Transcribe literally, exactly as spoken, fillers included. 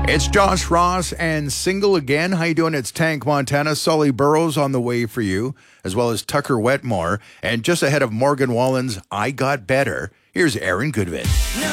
It's Josh Ross and Single Again. How you doing? It's Tank Montana. Sully Burrows on the way for you, as well as Tucker Wetmore. And just ahead of Morgan Wallen's I Got Better, here's Aaron Goodwin.